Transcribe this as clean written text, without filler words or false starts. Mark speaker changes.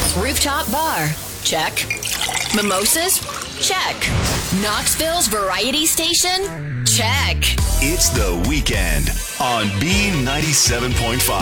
Speaker 1: Rooftop bar? Check. Mimosas? Check. Knoxville's variety station? Check.
Speaker 2: It's The Weekend on B97.5.